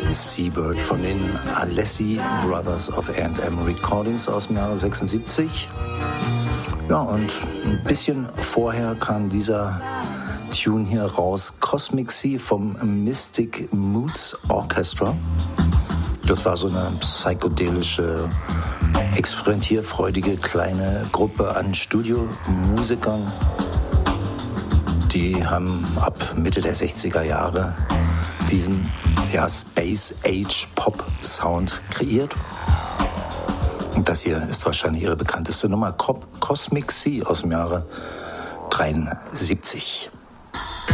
Seabird von den Alessi Brothers of A&M Recordings aus dem Jahre 76. Ja, und ein bisschen vorher kam dieser Tune hier raus, Cosmic Sea vom Mystic Moods Orchestra. Das war so eine psychedelische, experimentierfreudige kleine Gruppe an Studiomusikern. Die haben ab Mitte der 60er Jahre diesen Space Age Pop Sound kreiert. Und das hier ist wahrscheinlich ihre bekannteste Nummer, Cosmic Sea aus dem Jahre 73.